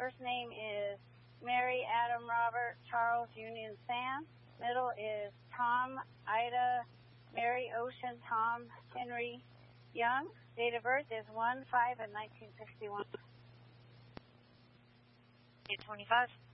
First name is Mary, Adam, Robert, Charles, Union, Sam. Middle is Tom, Ida, Mary, Ocean, Tom, Henry, Young. Date of birth is 1/5/1961. 825.